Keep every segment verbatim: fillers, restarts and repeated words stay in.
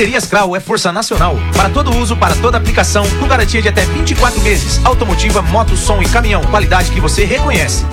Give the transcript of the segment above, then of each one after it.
Baterias Krau é força nacional. Para todo uso, para toda aplicação, com garantia de até vinte e quatro meses. Automotiva, moto, som e caminhão. Qualidade que você reconhece.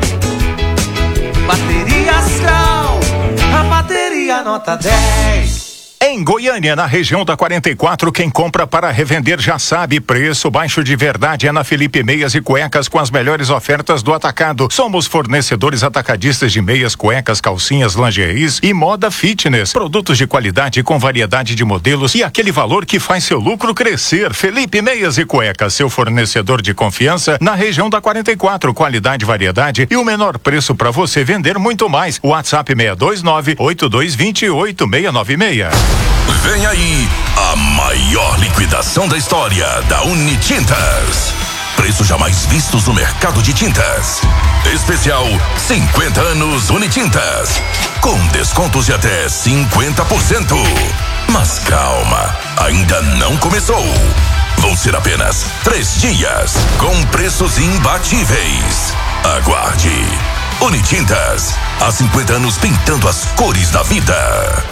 Baterias Krau, a bateria nota dez. Em Goiânia, na região da quarenta e quatro, quem compra para revender já sabe, preço baixo de verdade é na Felipe Meias e Cuecas com as melhores ofertas do atacado. Somos fornecedores atacadistas de meias, cuecas, calcinhas, lingeries e moda fitness. Produtos de qualidade com variedade de modelos e aquele valor que faz seu lucro crescer. Felipe Meias e Cuecas, seu fornecedor de confiança na região da quarenta e quatro. Qualidade, variedade e o menor preço para você vender muito mais. WhatsApp seis dois nove, oito dois dois oito, seis nove seis. Vem aí a maior liquidação da história da Unitintas. Preços jamais vistos no mercado de tintas. Especial cinquenta anos Unitintas. Com descontos de até cinquenta por cento. Mas calma, ainda não começou. Vão ser apenas três dias com preços imbatíveis. Aguarde. Unitintas, há cinquenta anos pintando as cores da vida.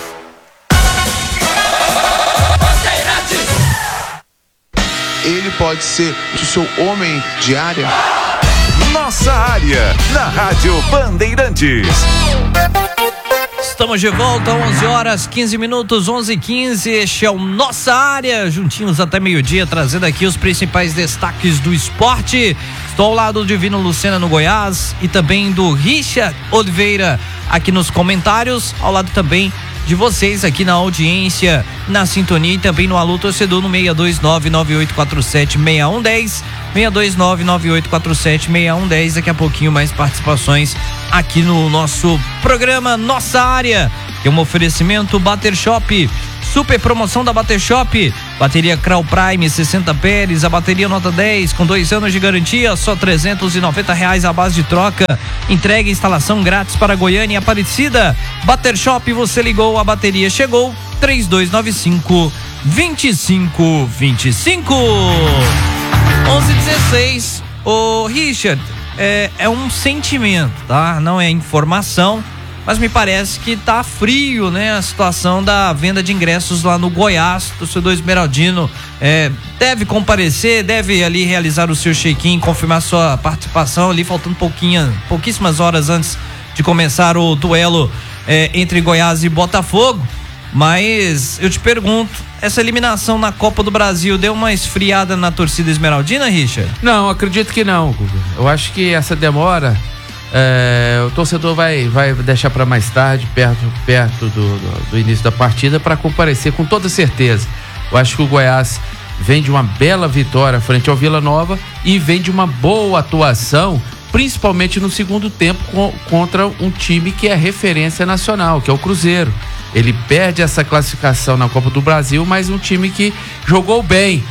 Ele pode ser o seu homem de área. Nossa área, na Rádio Bandeirantes. Estamos de volta, onze horas, quinze minutos, onze e quinze. Este é o Nossa Área, juntinhos até meio-dia, trazendo aqui os principais destaques do esporte. Estou ao lado do Divino Lucena no Goiás e também do Richard Oliveira aqui nos comentários, ao lado também de vocês aqui na audiência, na sintonia e também no Alô Torcedor no seis dois nove, nove oito quatro sete, seis um um zero, seis dois nove, nove oito quatro sete, seis um um zero. Daqui a pouquinho mais participações aqui no nosso programa Nossa Área, que é um oferecimento Bater Shop, super promoção da Bater Shop, bateria Krau Prime sessenta Pérez, a bateria nota dez com dois anos de garantia, só trezentos e noventa reais a base de troca, entrega e instalação grátis para Goiânia e Aparecida. Bater Shop, você ligou, a bateria chegou. Três dois nove cinco, dois cinco dois cinco. onze e dezesseis. Ô Richard, é, é um sentimento, tá? Não é informação, mas me parece que tá frio, né? A situação da venda de ingressos lá no Goiás. O torcedor esmeraldino é, deve comparecer, deve ali realizar o seu check-in, confirmar sua participação ali, faltando pouquinha, pouquíssimas horas antes de começar o duelo é, entre Goiás e Botafogo. Mas eu te pergunto, essa eliminação na Copa do Brasil deu uma esfriada na torcida esmeraldina, Richard? Não, acredito que não, Guga. Eu acho que essa demora É, o torcedor vai, vai deixar para mais tarde, perto, perto do, do, do início da partida, para comparecer com toda certeza. Eu acho que o Goiás vem de uma bela vitória frente ao Vila Nova e vem de uma boa atuação, principalmente no segundo tempo, com, contra um time que é referência nacional, que é o Cruzeiro. Ele perde essa classificação na Copa do Brasil, mas um time que jogou bem,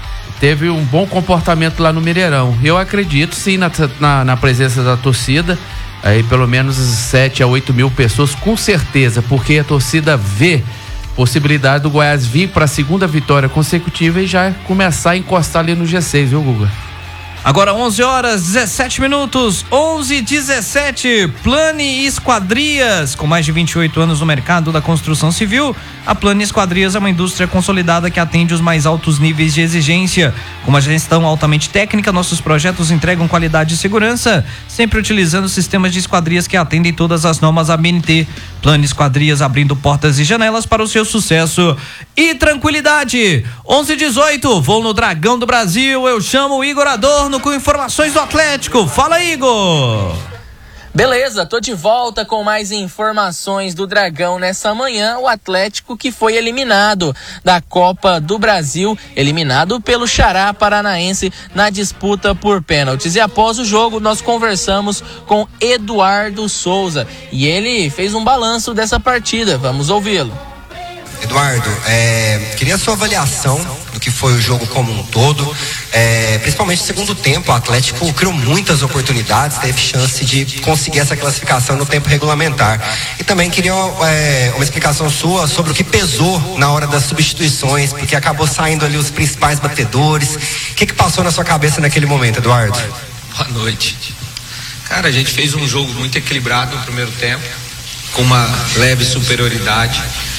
teve um bom comportamento lá no Mineirão. Eu acredito sim na, na, na presença da torcida, aí pelo menos sete a oito mil pessoas, com certeza, porque a torcida vê possibilidade do Goiás vir para a segunda vitória consecutiva e já começar a encostar ali no G seis, viu, Guga? Agora onze horas, dezessete minutos, onze e dezessete. Plane Esquadrias, com mais de vinte e oito anos no mercado da construção civil, a Plane Esquadrias é uma indústria consolidada que atende os mais altos níveis de exigência. Com uma gestão altamente técnica, nossos projetos entregam qualidade e segurança, sempre utilizando sistemas de esquadrias que atendem todas as normas A B N T. Plane Esquadrias, abrindo portas e janelas para o seu sucesso e tranquilidade. onze e dezoito, vou no Dragão do Brasil, eu chamo o Igor Adorno com informações do Atlético. Fala, Igor! Beleza, tô de volta com mais informações do Dragão nessa manhã. O Atlético que foi eliminado da Copa do Brasil, eliminado pelo Xará Paranaense na disputa por pênaltis. E após o jogo nós conversamos com Eduardo Souza e ele fez um balanço dessa partida. Vamos ouvi-lo. Eduardo, é, queria a sua avaliação do que foi o jogo como um todo, é, principalmente no segundo tempo. O Atlético criou muitas oportunidades, teve chance de conseguir essa classificação no tempo regulamentar. E também queria é, uma explicação sua sobre o que pesou na hora das substituições, porque acabou saindo ali os principais batedores. O que, que passou na sua cabeça naquele momento, Eduardo? Boa noite. Cara, a gente fez um jogo muito equilibrado no primeiro tempo, com uma leve superioridade.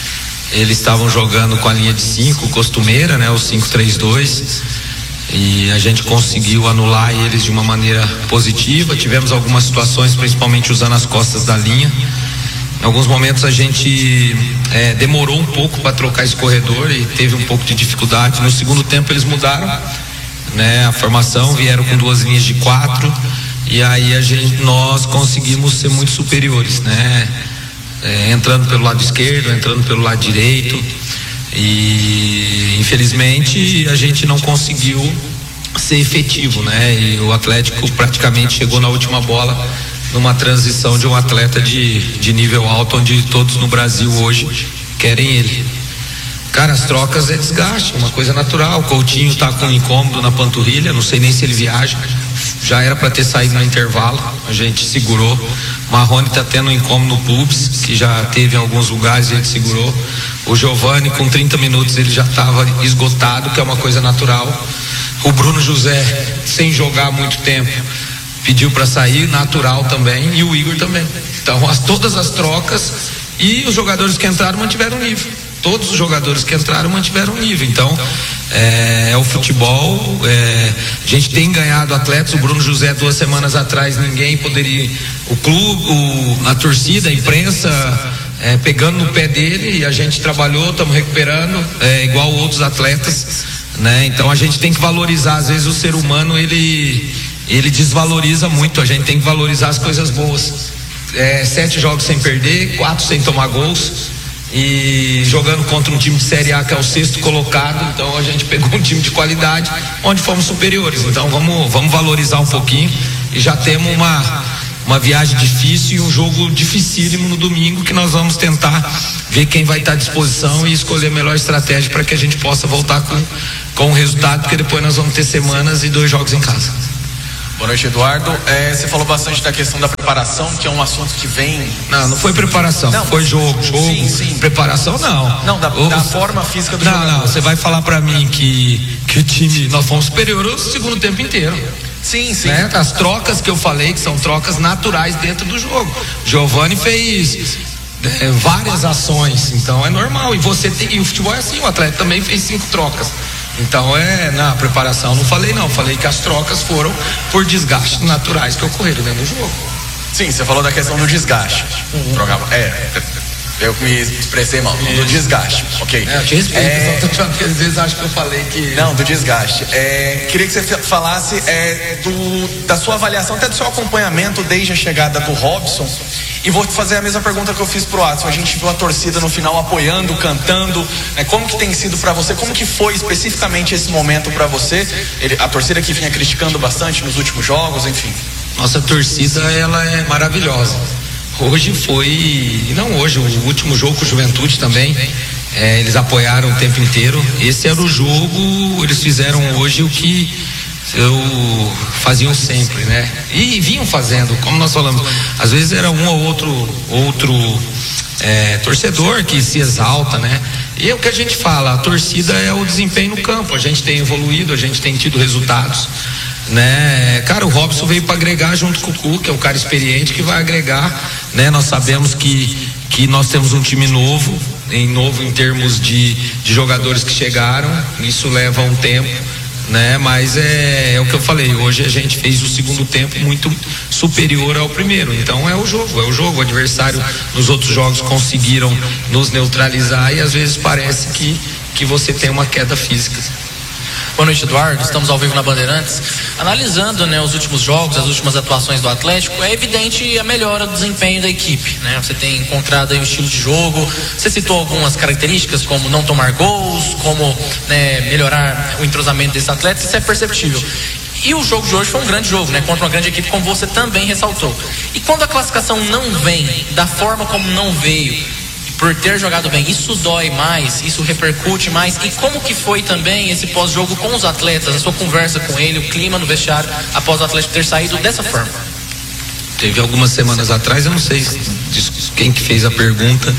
eles estavam jogando com a linha de cinco costumeira, né, o cinco três dois, e a gente conseguiu anular eles de uma maneira positiva. Tivemos algumas situações, principalmente usando as costas da linha. Em alguns momentos a gente é, demorou um pouco para trocar esse corredor e teve um pouco de dificuldade. No segundo tempo eles mudaram, né, a formação, vieram com duas linhas de quatro, e aí a gente, nós conseguimos ser muito superiores, né, é, entrando pelo lado esquerdo, entrando pelo lado direito, e infelizmente a gente não conseguiu ser efetivo, né, e o Atlético praticamente chegou na última bola numa transição de um atleta de, de nível alto, onde todos no Brasil hoje querem ele. Cara, as trocas é desgaste, uma coisa natural. O Coutinho tá com um incômodo na panturrilha, não sei nem se ele viaja, já era para ter saído no intervalo, a gente segurou. Marrone tá tendo um incômodo no pubis, que já teve em alguns lugares e a gente segurou. O Giovani, com trinta minutos, ele já estava esgotado, que é uma coisa natural. O Bruno José, sem jogar há muito tempo, pediu para sair, natural também, e o Igor também. Então, as, todas as trocas, e os jogadores que entraram mantiveram o nível. Todos os jogadores que entraram mantiveram o nível. Então, é, é o futebol, é, a gente tem ganhado atletas. O Bruno José, duas semanas atrás, ninguém poderia, o clube, o, a torcida, a imprensa, é, pegando no pé dele, e a gente trabalhou, estamos recuperando, é, igual outros atletas, né? Então a gente tem que valorizar. Às vezes o ser humano, ele ele desvaloriza muito. A gente tem que valorizar as coisas boas. É, sete jogos sem perder, quatro sem tomar gols, e jogando contra um time de Série A que é o sexto colocado. Então a gente pegou um time de qualidade onde fomos superiores. Então vamos, vamos valorizar um pouquinho, e já temos uma, uma viagem difícil e um jogo dificílimo no domingo, que nós vamos tentar ver quem vai estar à disposição e escolher a melhor estratégia para que a gente possa voltar com, com o resultado, porque depois nós vamos ter semanas e dois jogos em casa. Boa noite, Eduardo. É, você falou bastante da questão da preparação, que é um assunto que vem... Não, não foi preparação, não, foi jogo, jogo, sim, sim. Preparação não. Não, da, o, da forma física do não, jogador. Não, você vai falar pra mim que, que o time, nós fomos superior o segundo tempo inteiro. Sim, sim. Né? As trocas que eu falei, que são trocas naturais dentro do jogo. Giovani fez é, várias ações, então é normal. E você tem, e o futebol é assim, o atleta também fez cinco trocas. Então é, na preparação não falei não, falei que as trocas foram por desgastes naturais que ocorreram dentro do jogo. Sim, você falou da questão do desgaste. Uhum. Programa, é, eu me expressei mal, do desgaste, ok? É, eu te respeito, é... só tô falando que às vezes acho que eu falei que... Não, do desgaste. É, queria que você falasse é, do, da sua avaliação, até do seu acompanhamento desde a chegada do Robson. E vou te fazer a mesma pergunta que eu fiz pro Adson. A gente viu a torcida no final apoiando, cantando, né? Como que tem sido para você? Como que foi especificamente esse momento para você? Ele, a torcida que vinha criticando bastante nos últimos jogos, enfim. Nossa torcida, ela é maravilhosa. Hoje foi, e não hoje, o último jogo com o Juventude também, é, eles apoiaram o tempo inteiro. Esse era o jogo, eles fizeram hoje o que eu faziam sempre, né? E vinham fazendo, como nós falamos, às vezes era um ou outro outro é, torcedor que se exalta, né? E é o que a gente fala, a torcida é o desempenho no campo. A gente tem evoluído, a gente tem tido resultados, né? Cara, o Robson veio para agregar junto com o Cu, que é um cara experiente que vai agregar, né? Nós sabemos que que nós temos um time novo, em novo em termos de de jogadores que chegaram. Isso leva um tempo, né? Mas é, é o que eu falei, hoje a gente fez o segundo tempo muito superior ao primeiro. Então é o jogo, é o jogo. O adversário nos outros jogos conseguiram nos neutralizar, e às vezes parece que, que você tem uma queda física. Boa noite, Eduardo. Estamos ao vivo na Bandeirantes. Analisando, né, os últimos jogos, as últimas atuações do Atlético, é evidente a melhora do desempenho da equipe, né? Você tem encontrado aí um estilo de jogo. Você citou algumas características, como não tomar gols, como, né, melhorar o entrosamento desses atletas. Isso é perceptível. E o jogo de hoje foi um grande jogo, né? Contra uma grande equipe, como você também ressaltou. E quando a classificação não vem da forma como não veio, por ter jogado bem, isso dói mais, isso repercute mais? E como que foi também esse pós-jogo com os atletas, a sua conversa com ele, o clima no vestiário após o Atlético ter saído dessa forma? Teve algumas semanas atrás, eu não sei quem que fez a pergunta,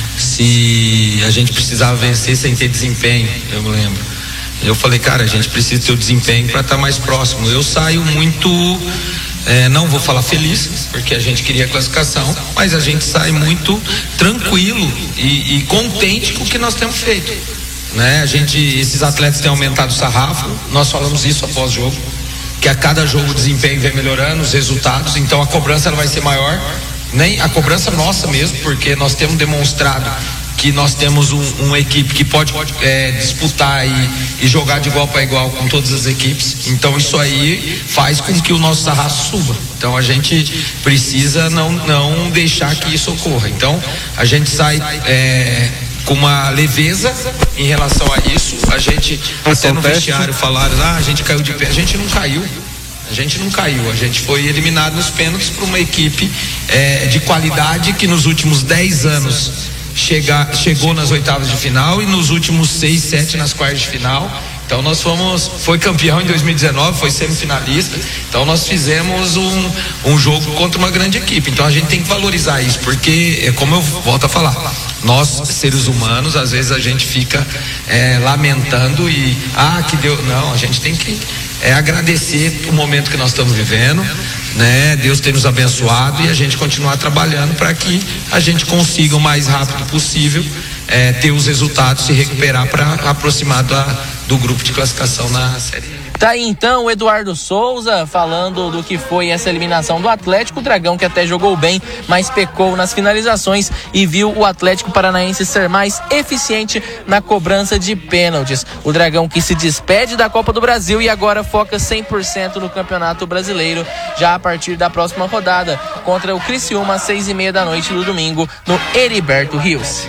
se a gente precisava vencer sem ter desempenho, eu me lembro. Eu falei, cara, a gente precisa ter o desempenho para estar mais próximo. Eu saio muito É, não vou falar feliz, porque a gente queria a classificação, mas a gente sai muito tranquilo e, e contente com o que nós temos feito, né? A gente, esses atletas têm aumentado o sarrafo, nós falamos isso após o jogo, que a cada jogo o desempenho vem melhorando, os resultados, então a cobrança ela vai ser maior, nem a cobrança nossa mesmo, porque nós temos demonstrado que nós temos um, uma equipe que pode é, disputar e, e jogar de igual para igual com todas as equipes. Então isso aí faz com que o nosso sarrafo suba. Então a gente precisa não, não deixar que isso ocorra. Então a gente sai é, com uma leveza em relação a isso. A gente até no vestiário falaram, ah, a gente caiu de pé. A gente não caiu. A gente não caiu, a gente foi eliminado nos pênaltis por uma equipe é, de qualidade que nos últimos dez anos Chega, chegou nas oitavas de final e nos últimos seis, sete nas quartas de final. Então nós fomos, foi campeão em dois mil e dezenove, foi semifinalista. Então nós fizemos um, um jogo contra uma grande equipe. Então a gente tem que valorizar isso, porque é como eu volto a falar, nós seres humanos às vezes a gente fica é, lamentando e ah, que deu, não, a gente tem que é, agradecer o momento que nós estamos vivendo, né? Deus tem nos abençoado e a gente continuar trabalhando para que a gente consiga o mais rápido possível é, ter os resultados, se recuperar para aproximar da, do grupo de classificação na Série. Tá aí então o Eduardo Souza falando do que foi essa eliminação do Atlético. O Dragão que até jogou bem, mas pecou nas finalizações e viu o Atlético Paranaense ser mais eficiente na cobrança de pênaltis. O Dragão que se despede da Copa do Brasil e agora foca cem por cento no Campeonato Brasileiro, já a partir da próxima rodada, contra o Criciúma às seis e meia da noite do domingo no Heriberto Rios.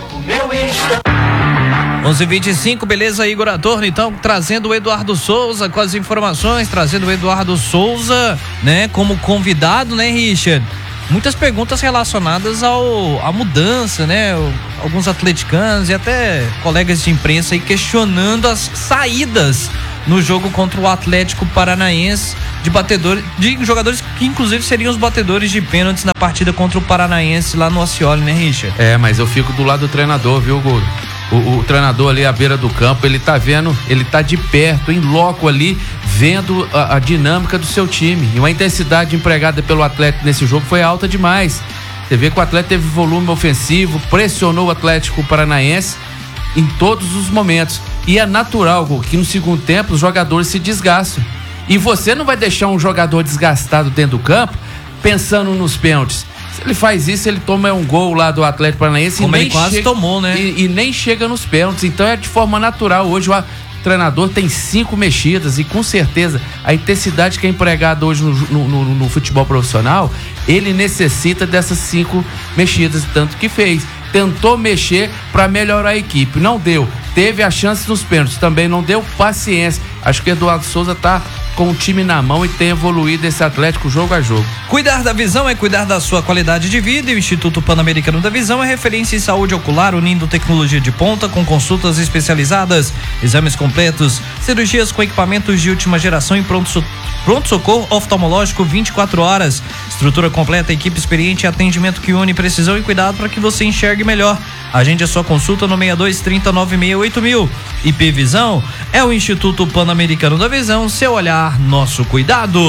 onze e vinte e cinco, beleza, Igor Adorno, então trazendo o Eduardo Souza com as informações, trazendo o Eduardo Souza, né, como convidado, né, Richard? Muitas perguntas relacionadas ao, à mudança, né, alguns atleticanos e até colegas de imprensa aí questionando as saídas no jogo contra o Atlético Paranaense de batedores, de jogadores que inclusive seriam os batedores de pênaltis na partida contra o Paranaense lá no Osceola, né, Richard? É, mas eu fico do lado do treinador, viu, Gol? O, o treinador ali à beira do campo, ele tá vendo, ele tá de perto, em loco ali, vendo a, a dinâmica do seu time. E uma intensidade empregada pelo Atlético nesse jogo foi alta demais. Você vê que o Atlético teve volume ofensivo, pressionou o Atlético Paranaense em todos os momentos. E é natural que no segundo tempo os jogadores se desgastam. E você não vai deixar um jogador desgastado dentro do campo pensando nos pênaltis. Se ele faz isso, ele toma um gol lá do Atlético Paranaense Como e nem ele quase chega, tomou, né? E, e nem chega nos pênaltis. Então é de forma natural. Hoje o treinador tem cinco mexidas e com certeza a intensidade que é empregada hoje no, no, no, no futebol profissional, ele necessita dessas cinco mexidas, tanto que fez. Tentou mexer para melhorar a equipe, não deu. Teve a chance nos pênaltis, também não deu, paciência. Acho que o Eduardo Souza tá com o time na mão e tem evoluído esse Atlético jogo a jogo. Cuidar da visão é cuidar da sua qualidade de vida e o Instituto Pan-Americano da Visão é referência em saúde ocular, unindo tecnologia de ponta com consultas especializadas, exames completos, cirurgias com equipamentos de última geração e pronto, pronto socorro oftalmológico vinte e quatro horas. Estrutura completa, equipe experiente e atendimento que une precisão e cuidado para que você enxergue melhor. Agende a sua consulta no seis dois trinta, nove seis oito mil. I P Visão é o Instituto Pan-Americano da Visão, seu olhar, nosso cuidado.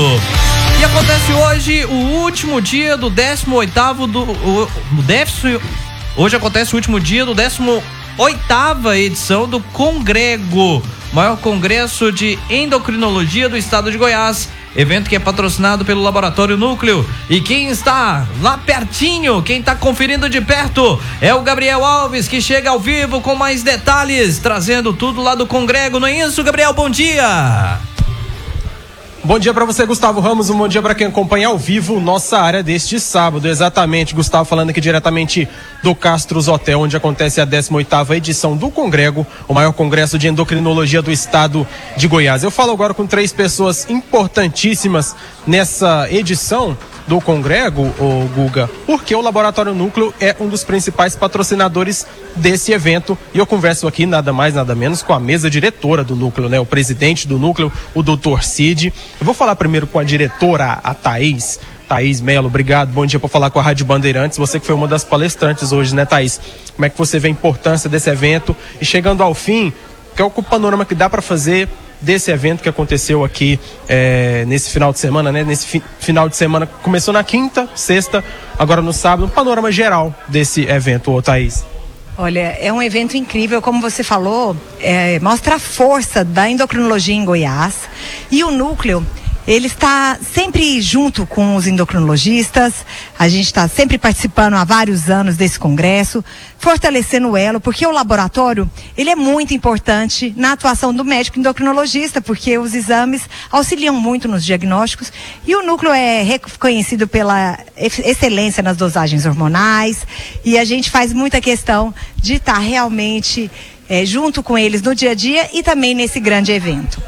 E acontece hoje o último dia do décimo oitavo do o, o déficit, hoje acontece o último dia do décimo oitava edição do Congrego, maior congresso de endocrinologia do estado de Goiás. Evento que é patrocinado pelo Laboratório Núcleo. E quem está lá pertinho, quem está conferindo de perto, é o Gabriel Alves, que chega ao vivo com mais detalhes, trazendo tudo lá do Congrego. Não é isso, Gabriel? Bom dia! Bom dia para você, Gustavo Ramos, um bom dia para quem acompanha ao vivo nossa área deste sábado. Exatamente, Gustavo, falando aqui diretamente do Castros Hotel, onde acontece a décima oitava edição do Congrego, o maior congresso de endocrinologia do estado de Goiás. Eu falo agora com três pessoas importantíssimas nessa edição do Congrego, o Guga, porque o Laboratório Núcleo é um dos principais patrocinadores desse evento, e eu converso aqui nada mais, nada menos com a mesa diretora do Núcleo, né? O presidente do Núcleo, o doutor Cid. Eu vou falar primeiro com a diretora, a Thaís. Thaís Melo, obrigado, bom dia, por falar com a Rádio Bandeirantes, você que foi uma das palestrantes hoje, né, Thaís? Como é que você vê a importância desse evento? E chegando ao fim, qual é o panorama que dá para fazer desse evento que aconteceu aqui é, nesse final de semana, né? Nesse fi, final de semana, começou na quinta, sexta, agora no sábado, um panorama geral desse evento, ô Thaís. Olha, é um evento incrível, como você falou, é, mostra a força da endocrinologia em Goiás, e o núcleo, ele está sempre junto com os endocrinologistas. A gente está sempre participando há vários anos desse congresso, fortalecendo o elo, porque o laboratório, ele é muito importante na atuação do médico endocrinologista, porque os exames auxiliam muito nos diagnósticos, e o núcleo é reconhecido pela excelência nas dosagens hormonais, e a gente faz muita questão de estar realmente é, junto com eles no dia a dia e também nesse grande evento.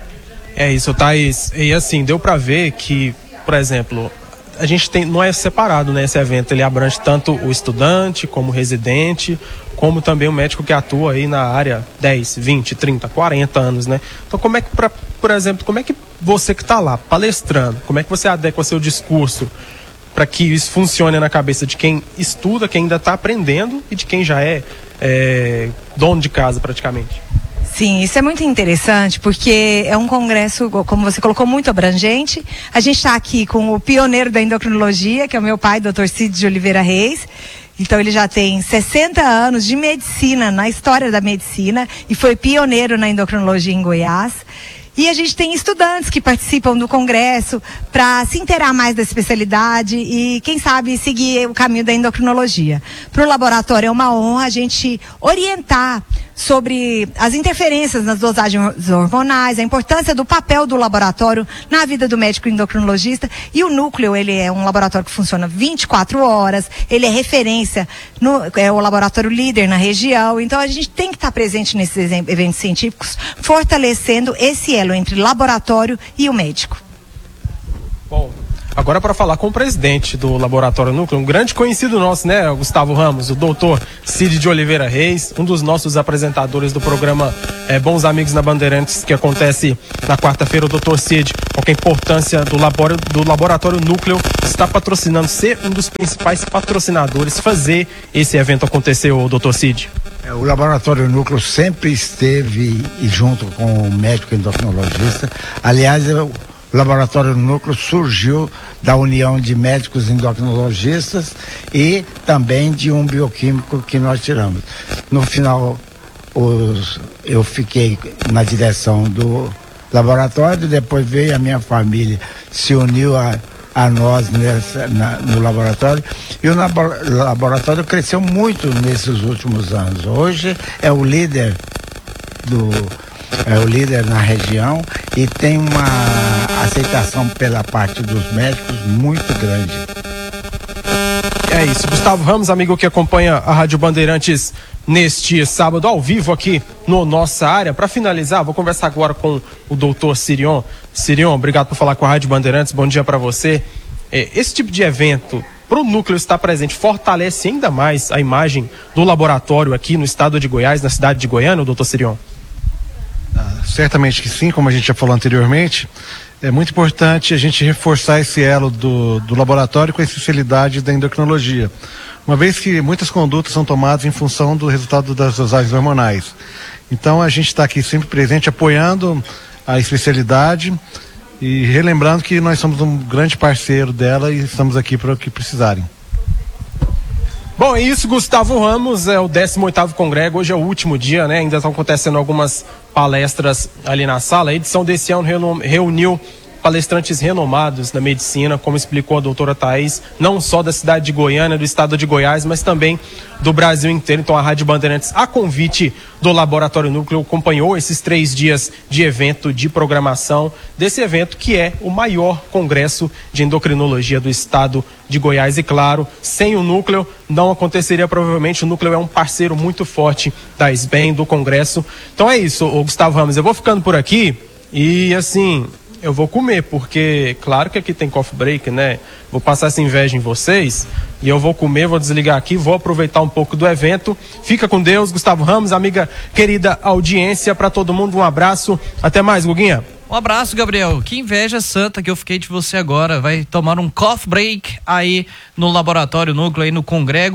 É isso, Thaís. E assim, deu para ver que, por exemplo, a gente tem, não é separado, né, esse evento, ele abrange tanto o estudante como o residente, como também o médico que atua aí na área dez, vinte, trinta, quarenta anos, né? Então, como é que, pra, por exemplo, como é que você que está lá palestrando, como é que você adequa seu discurso para que isso funcione na cabeça de quem estuda, quem ainda está aprendendo e de quem já é, é dono de casa praticamente? Sim, isso é muito interessante, porque é um congresso, como você colocou, muito abrangente. A gente está aqui com o pioneiro da endocrinologia, que é o meu pai, doutor Cid de Oliveira Reis. Então ele já tem sessenta anos de medicina, na história da medicina, e foi pioneiro na endocrinologia em Goiás. E a gente tem estudantes que participam do congresso para se inteirar mais da especialidade e, quem sabe, seguir o caminho da endocrinologia. Para o laboratório é uma honra a gente orientar sobre as interferências nas dosagens hormonais, a importância do papel do laboratório na vida do médico endocrinologista. E o núcleo, ele é um laboratório que funciona vinte e quatro horas, ele é referência, no, é o laboratório líder na região. Então a gente tem que estar presente nesses eventos científicos, fortalecendo esse elo entre laboratório e o médico. Bom, agora para falar com o presidente do Laboratório Núcleo, um grande conhecido nosso, né, Gustavo Ramos, o doutor Cid de Oliveira Reis, um dos nossos apresentadores do programa é, Bons Amigos na Bandeirantes, que acontece na quarta-feira. O doutor Cid, com a importância do, labor, do Laboratório Núcleo, está patrocinando, ser um dos principais patrocinadores, fazer esse evento acontecer, o doutor Cid. O Laboratório Núcleo sempre esteve junto com o médico endocrinologista. Aliás, o Laboratório Núcleo surgiu da união de médicos endocrinologistas e também de um bioquímico que nós tiramos. No final, os, eu fiquei na direção do laboratório, depois veio a minha família, se uniu a a nós nessa, na, no laboratório, e o laboratório cresceu muito nesses últimos anos. Hoje é o líder do é o líder na região e tem uma aceitação pela parte dos médicos muito grande. É isso, Gustavo Ramos, amigo que acompanha a Rádio Bandeirantes neste sábado ao vivo aqui no Nossa Área. Para finalizar, vou conversar agora com o doutor Sirion. Sirion, obrigado por falar com a Rádio Bandeirantes, bom dia para você. É, esse tipo de evento, para o núcleo estar presente, fortalece ainda mais a imagem do laboratório aqui no estado de Goiás, na cidade de Goiânia, doutor Sirion? Ah, certamente que sim, como a gente já falou anteriormente. É muito importante a gente reforçar esse elo do, do laboratório com a especialidade da endocrinologia, uma vez que muitas condutas são tomadas em função do resultado das dosagens hormonais. Então a gente está aqui sempre presente, apoiando a especialidade e relembrando que nós somos um grande parceiro dela e estamos aqui para o que precisarem. Bom, é isso, Gustavo Ramos, é o décimo oitavo Congrego, hoje é o último dia, né? Ainda estão acontecendo algumas palestras ali na sala. A edição desse ano reuniu palestrantes renomados na medicina, como explicou a doutora Thaís, não só da cidade de Goiânia, do estado de Goiás, mas também do Brasil inteiro. Então a Rádio Bandeirantes, a convite do Laboratório Núcleo, acompanhou esses três dias de evento, de programação desse evento, que é o maior congresso de endocrinologia do estado de Goiás. E claro, sem o Núcleo não aconteceria provavelmente. O Núcleo é um parceiro muito forte da S B E M, do congresso. Então é isso, o Gustavo Ramos, eu vou ficando por aqui e assim... eu vou comer, porque claro que aqui tem coffee break, né? Vou passar essa inveja em vocês e eu vou comer, vou desligar aqui, vou aproveitar um pouco do evento. Fica com Deus, Gustavo Ramos, amiga querida audiência, para todo mundo, um abraço. Até mais, Guguinha. Um abraço, Gabriel. Que inveja santa que eu fiquei de você agora. Vai tomar um coffee break aí no Laboratório Núcleo, aí no Congrego.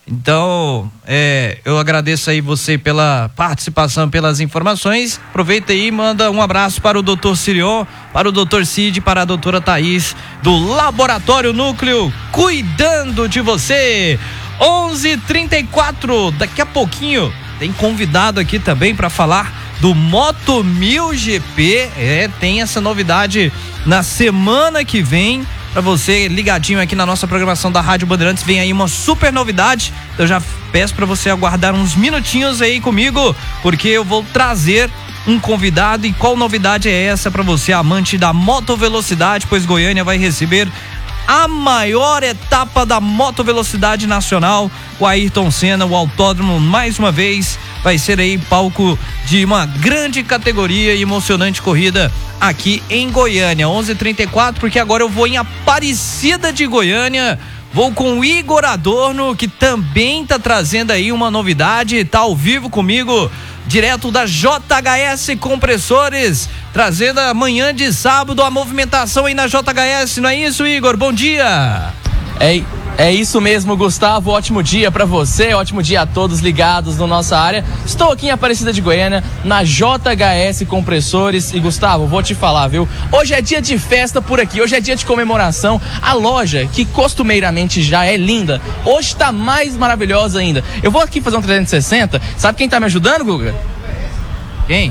Então, é, eu agradeço aí você pela participação, pelas informações. Aproveita aí e manda um abraço para o doutor Sirion, para o doutor Cid, para a doutora Thaís, do Laboratório Núcleo, cuidando de você. onze e trinta e quatro, daqui a pouquinho tem convidado aqui também para falar do Moto mil G P. É, tem essa novidade na semana que vem. Pra você ligadinho aqui na nossa programação da Rádio Bandeirantes, vem aí uma super novidade. Eu já peço pra você aguardar uns minutinhos aí comigo, porque eu vou trazer um convidado. E qual novidade é essa pra você, amante da motovelocidade? Pois Goiânia vai receber a maior etapa da motovelocidade nacional. O Ayrton Senna, o autódromo, mais uma vez vai ser aí palco de uma grande categoria e emocionante corrida aqui em Goiânia. onze e trinta e quatro, porque agora eu vou em Aparecida de Goiânia. Vou com o Igor Adorno, que também tá trazendo aí uma novidade, tá ao vivo comigo, direto da J H S Compressores, trazendo amanhã de sábado a movimentação aí na J H S, não é isso, Igor? Bom dia! É, é isso mesmo, Gustavo, ótimo dia pra você, ótimo dia a todos ligados na nossa área. Estou aqui em Aparecida de Goiânia, na J H S Compressores, e Gustavo, vou te falar, viu? Hoje é dia de festa por aqui, hoje é dia de comemoração. A loja, que costumeiramente já é linda, hoje tá mais maravilhosa ainda. Eu vou aqui fazer um trezentos e sessenta, sabe quem tá me ajudando, Guga? Quem?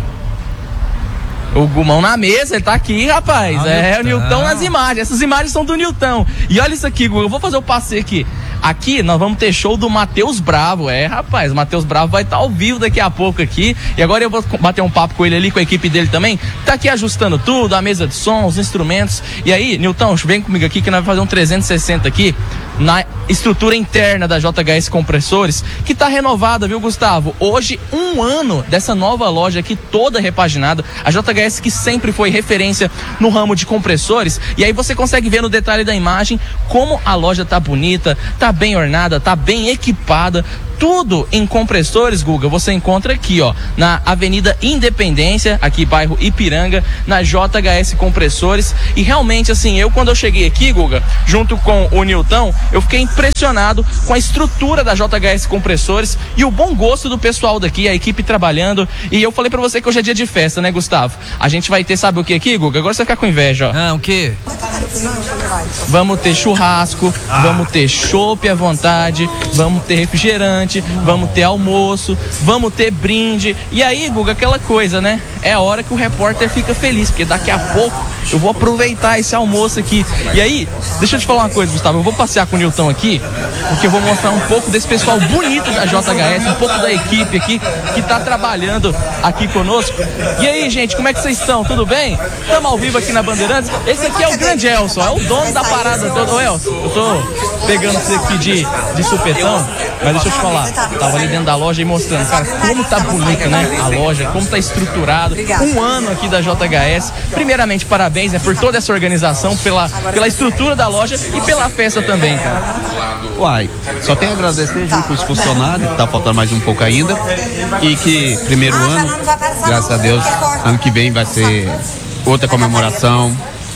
O Gumão na mesa, ele tá aqui, rapaz. Ah, é, Nilton. o Nilton nas imagens. Essas imagens são do Nilton. E olha isso aqui, Guga. Eu vou fazer o passeio aqui. Aqui nós vamos ter show do Matheus Bravo. É, rapaz, o Matheus Bravo vai estar ao vivo daqui a pouco aqui. E agora eu vou bater um papo com ele ali, com a equipe dele também. Tá aqui ajustando tudo, a mesa de som, os instrumentos. E aí, Nilton, vem comigo aqui que nós vamos fazer um trezentos e sessenta aqui na estrutura interna da J H S Compressores, que tá renovada, viu, Gustavo? Hoje, um ano dessa nova loja aqui, toda repaginada. A J H S que sempre foi referência no ramo de compressores. E aí você consegue ver no detalhe da imagem como a loja tá bonita, tá bem ornada, tá bem equipada. Tudo em compressores, Guga, você encontra aqui, ó, na Avenida Independência, aqui bairro Ipiranga, na J H S Compressores. E realmente, assim, eu quando eu cheguei aqui, Guga, junto com o Nilton, eu fiquei impressionado com a estrutura da J H S Compressores e o bom gosto do pessoal daqui, a equipe trabalhando. E eu falei pra você que hoje é dia de festa, né, Gustavo? A gente vai ter, sabe o que aqui, Guga? Agora você vai ficar com inveja, ó. Ah, o quê? Vamos ter churrasco, ah. vamos ter chopp à vontade, vamos ter refrigerante, vamos ter almoço, vamos ter brinde. E aí, Guga, aquela coisa, né? É a hora que o repórter fica feliz, porque daqui a pouco eu vou aproveitar esse almoço aqui. E aí, deixa eu te falar uma coisa, Gustavo, eu vou passear com o Nilton aqui, porque eu vou mostrar um pouco desse pessoal bonito da J H S, um pouco da equipe aqui, que tá trabalhando aqui conosco. E aí, gente, como é que vocês estão? Tudo bem? Estamos ao vivo aqui na Bandeirantes. Esse aqui é o grande Elson, é o dono da parada toda. Ô, Elson, eu tô pegando você aqui de, de supetão, mas deixa eu te falar, tava ali dentro da loja e mostrando, cara, como tá bonito, né? A loja, como tá estruturado. Um ano aqui da J H S. Primeiramente, parabéns, né, por toda essa organização, pela, pela estrutura da loja e pela festa também, cara. Uai, só tenho a agradecer junto com os funcionários, tá faltando mais um pouco ainda. E que primeiro ano, graças a Deus, ano que vem vai ser outra comemoração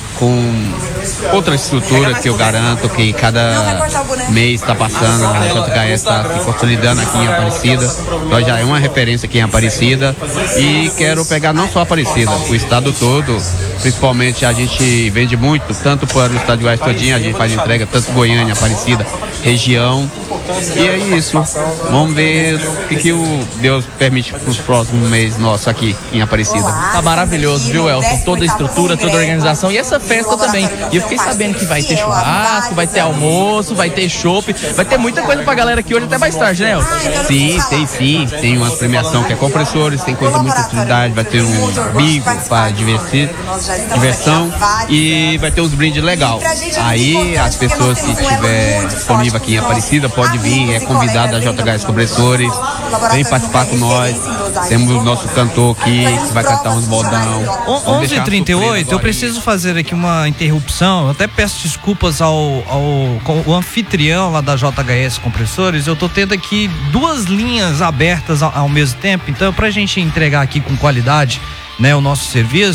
com outra estrutura que eu garanto que cada mês está passando, a J H S está se consolidando aqui em Aparecida. Nós já é uma referência aqui em Aparecida e quero pegar não só Aparecida, o estado todo. Principalmente a gente vende muito, tanto para o estado de Goiás todinho, a gente faz entrega tanto Goiânia, Aparecida, região. E é isso. Vamos ver o que, que o Deus permite para os próximos meses nossos aqui em Aparecida. Tá maravilhoso, viu, Elton? Toda a estrutura, toda a organização e essa festa também. E eu fiquei sabendo que vai ter churrasco, vai ter almoço, vai ter chopp, vai ter muita coisa pra galera aqui hoje até mais tarde, né, Elton? Sim, tem sim. Tem uma premiação que é compressores, tem coisa muita utilidade, vai ter um bico para divertir. Diversão e vai ter uns brindes legal. Aí as pessoas que estiver disponível aqui em Aparecida pode vir, é convidado da J H S Compressores, vem participar com nós. Temos o nosso cantor aqui que vai cantar uns bordão. onze e trinta e oito, eu preciso fazer aqui uma interrupção. Eu até peço desculpas ao, ao, ao anfitrião lá da J H S Compressores. Eu tô tendo aqui duas linhas abertas ao, ao mesmo tempo, então pra gente entregar aqui com qualidade, né, o nosso serviço,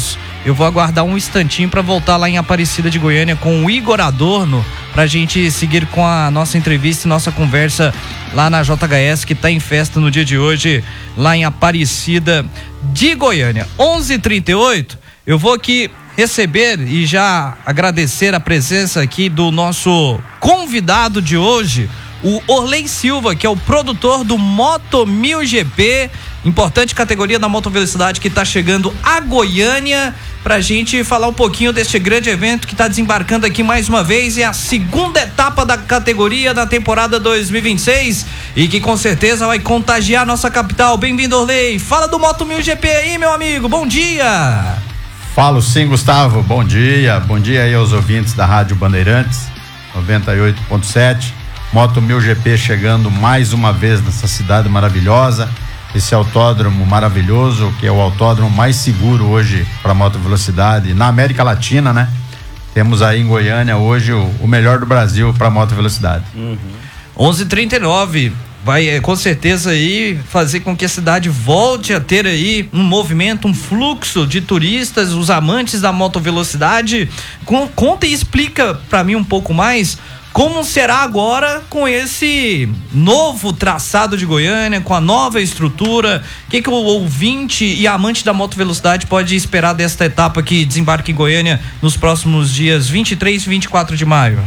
eu vou aguardar um instantinho para voltar lá em Aparecida de Goiânia com o Igor Adorno, pra gente seguir com a nossa entrevista e nossa conversa lá na J H S, que tá em festa no dia de hoje, lá em Aparecida de Goiânia. onze e trinta e oito, eu vou aqui receber e já agradecer a presença aqui do nosso convidado de hoje, o Orley Silva, que é o produtor do Moto mil G P, importante categoria da motovelocidade que está chegando a Goiânia, pra gente falar um pouquinho deste grande evento que está desembarcando aqui mais uma vez. É a segunda etapa da categoria da temporada dois mil e vinte e seis e que com certeza vai contagiar a nossa capital. Bem-vindo, Orley. Fala do Moto mil G P aí, meu amigo. Bom dia. Falo sim, Gustavo. Bom dia. Bom dia aí aos ouvintes da Rádio Bandeirantes noventa e oito ponto sete. Moto mil G P chegando mais uma vez nessa cidade maravilhosa, esse autódromo maravilhoso, que é o autódromo mais seguro hoje para moto velocidade na América Latina, né? Temos aí em Goiânia hoje o, o melhor do Brasil para moto velocidade. Uhum. onze e trinta e nove vai é, com certeza aí fazer com que a cidade volte a ter aí um movimento, um fluxo de turistas, os amantes da motovelocidade. Com, conta e explica para mim um pouco mais como será agora com esse novo traçado de Goiânia, com a nova estrutura. O que, que o ouvinte e amante da motovelocidade pode esperar desta etapa que desembarca em Goiânia nos próximos dias vinte e três e vinte e quatro de maio?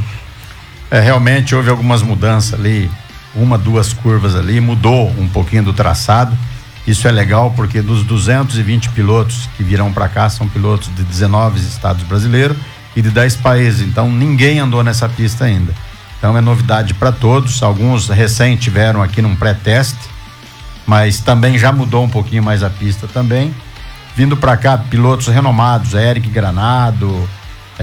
É, realmente houve algumas mudanças ali, uma, duas curvas ali, mudou um pouquinho do traçado. Isso é legal porque dos duzentos e vinte pilotos que virão para cá são pilotos de dezenove estados brasileiros e de dez países, então ninguém andou nessa pista ainda. Então é novidade para todos. Alguns recém tiveram aqui num pré-teste, mas também já mudou um pouquinho mais a pista também. Vindo para cá pilotos renomados, Eric Granado,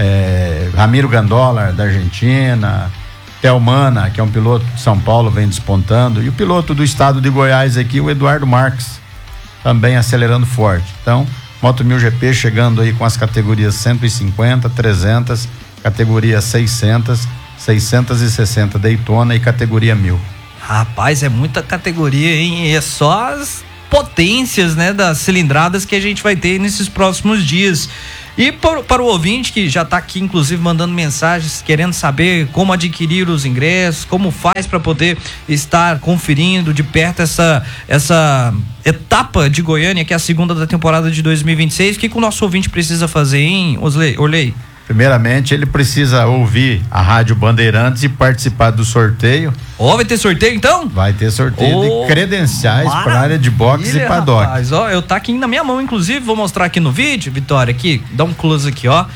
é, Ramiro Gandola da Argentina, Telmana, que é um piloto de São Paulo, vem despontando, e o piloto do estado de Goiás aqui, o Eduardo Marques, também acelerando forte. Então, Moto mil G P chegando aí com as categorias cento e cinquenta, trezentas, categoria seiscentas, seiscentos e sessenta Daytona e categoria mil. Rapaz, é muita categoria, hein? E é só as potências, né, das cilindradas que a gente vai ter nesses próximos dias. E por, para o ouvinte que já está aqui, inclusive, mandando mensagens, querendo saber como adquirir os ingressos, como faz para poder estar conferindo de perto essa, essa etapa de Goiânia, que é a segunda da temporada de dois mil e vinte e seis, o que, que o nosso ouvinte precisa fazer, hein, Orley? Primeiramente, ele precisa ouvir a Rádio Bandeirantes e participar do sorteio. Ó, oh, vai ter sorteio então? Vai ter sorteio oh, de credenciais para a área de boxe e paddock. Rapaz, ó, eu tá aqui na minha mão, inclusive, vou mostrar aqui no vídeo, Vitória, aqui, dá um close aqui, ó.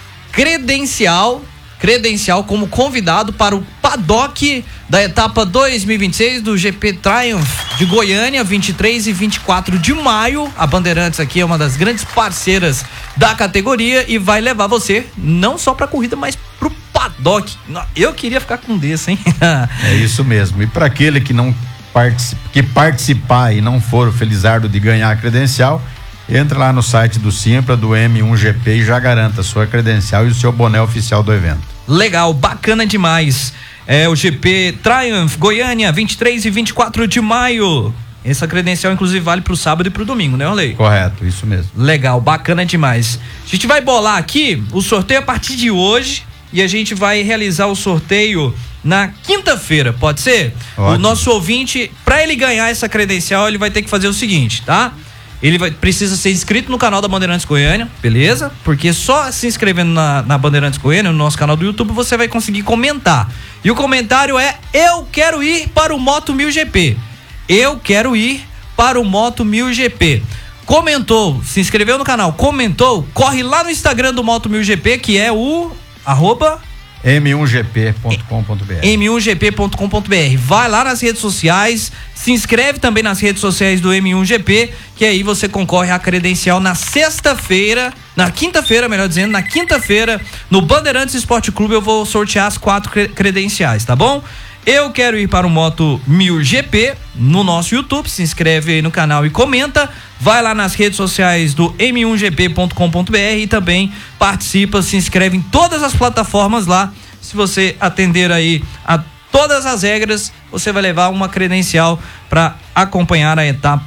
Credencial, credencial como convidado para o paddock da etapa dois mil e vinte e seis do G P Triumph de Goiânia, vinte e três e vinte e quatro de maio. A Bandeirantes aqui é uma das grandes parceiras da categoria e vai levar você não só pra corrida, mas pro paddock. Eu queria ficar com desse, hein? É isso mesmo. E para aquele que não participa, que participar e não for o felizardo de ganhar a credencial, entra lá no site do Simpla, do M um G P, e já garanta a sua credencial e o seu boné oficial do evento. Legal, bacana demais. É o G P Triumph Goiânia, vinte e três e vinte e quatro de maio. Essa credencial, inclusive, vale pro sábado e pro domingo, né, Orley? Correto, isso mesmo. Legal, bacana demais. A gente vai bolar aqui o sorteio a partir de hoje e a gente vai realizar o sorteio na quinta-feira, pode ser? Ótimo. O nosso ouvinte, para ele ganhar essa credencial, ele vai ter que fazer o seguinte, tá? Ele vai, precisa ser inscrito no canal da Bandeirantes Goiânia, beleza? Porque só se inscrevendo na, na Bandeirantes Goiânia, no nosso canal do YouTube, você vai conseguir comentar. E o comentário é: eu quero ir para o Moto mil G P. Eu quero ir para o Moto mil G P. Comentou, se inscreveu no canal, comentou, corre lá no Instagram do Moto mil G P, que é o arroba M um G P ponto com ponto B R. M um G P ponto com ponto B R. Vai lá nas redes sociais, se inscreve também nas redes sociais do M um G P, que aí você concorre à credencial na sexta-feira, na quinta-feira, melhor dizendo, na quinta-feira, no Bandeirantes Esporte Clube, eu vou sortear as quatro credenciais, tá bom? Eu quero ir para o Moto mil G P no nosso YouTube, se inscreve aí no canal e comenta, vai lá nas redes sociais do M um G P ponto com ponto B R e também participa, se inscreve em todas as plataformas lá. Se você atender aí a todas as regras, você vai levar uma credencial para acompanhar a etapa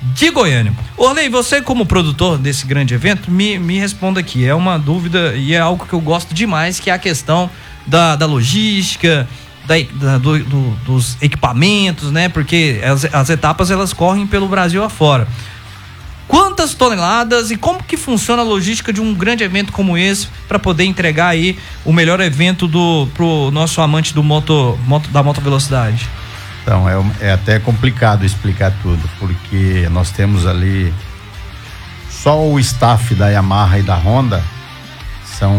de Goiânia. Orley, você como produtor desse grande evento, me, me responda aqui, é uma dúvida e é algo que eu gosto demais, que é a questão da, da logística, da, da, do, do, dos equipamentos, né? Porque as, as etapas elas correm pelo Brasil afora. Quantas toneladas e como que funciona a logística de um grande evento como esse para poder entregar aí o melhor evento do pro nosso amante do moto, moto da moto velocidade? Então, é, é até complicado explicar tudo, porque nós temos ali só o staff da Yamaha e da Honda são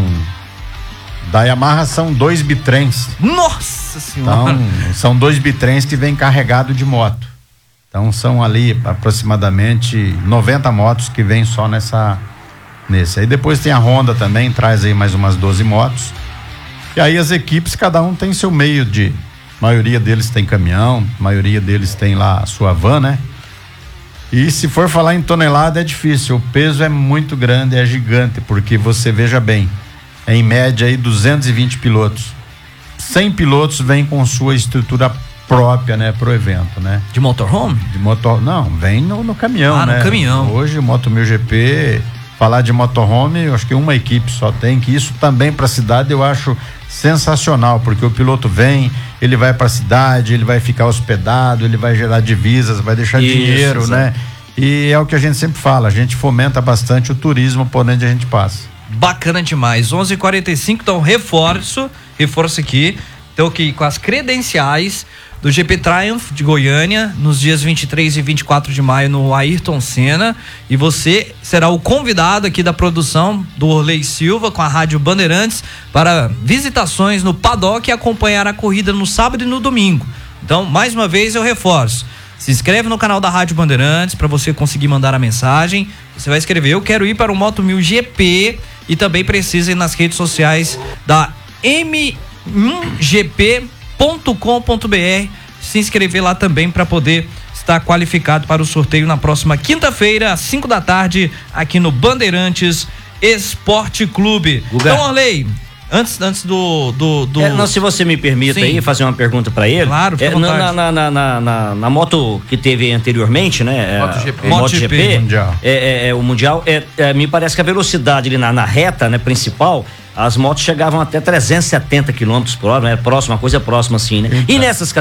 da Yamaha são dois bitrens. Nossa senhora! Então, são dois bitrens que vêm carregados de moto. Então são ali aproximadamente noventa motos que vêm só nessa nesse. Aí depois tem a Honda também, traz aí mais umas doze motos. E aí as equipes, cada um tem seu meio de, a maioria deles tem caminhão, a maioria deles tem lá a sua van, né? E se for falar em tonelada é difícil, o peso é muito grande, é gigante, porque você veja bem, é em média aí duzentos e vinte pilotos. cem pilotos vêm com sua estrutura própria, né, pro evento, né? De motorhome? De motor, não, vem no, no caminhão, ah, né? no caminhão. Hoje, Moto mil G P, falar de motorhome, eu acho que uma equipe só tem, que isso também pra cidade eu acho sensacional, porque o piloto vem, ele vai pra cidade, ele vai ficar hospedado, ele vai gerar divisas, vai deixar isso, dinheiro, isso. né? E é o que a gente sempre fala, a gente fomenta bastante o turismo por onde a gente passa. Bacana demais, onze e quarenta e cinco, então reforço, reforço aqui, então aqui com as credenciais do G P Triumph de Goiânia, nos dias vinte e três e vinte e quatro de maio no Ayrton Senna, e você será o convidado aqui da produção do Orley Silva com a Rádio Bandeirantes para visitações no paddock e acompanhar a corrida no sábado e no domingo. Então, mais uma vez eu reforço, se inscreve no canal da Rádio Bandeirantes para você conseguir mandar a mensagem, você vai escrever, eu quero ir para o Moto mil G P, e também precisa ir nas redes sociais da M um G P ponto com ponto b r, se inscrever lá também para poder estar qualificado para o sorteio na próxima quinta-feira, às cinco da tarde, aqui no Bandeirantes Esporte Clube. Guga. Então, Orley, antes, antes do. do, do... É, não, se você me permite Sim. aí fazer uma pergunta para ele. Claro, é, na, na, na, na, na, na moto que teve anteriormente, né? MotoGP. É, MotoGP, Mundial. É, é, é, o Mundial, é, é, me parece que a velocidade ali na, na reta, né, principal, as motos chegavam até trezentos e setenta quilômetros por hora, né? Próxima, coisa próxima assim, né? Então. E nessas